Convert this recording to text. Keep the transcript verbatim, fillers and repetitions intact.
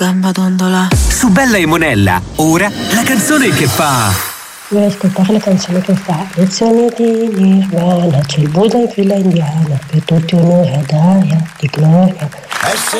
Gamba dondola. Su Bella e Monella, ora la canzone che fa. Vuoi ascoltare la canzone che fa lezioni di Nirvana, c'è il Buddha in fila indiana, per tutti un'ora d'aria di gloria.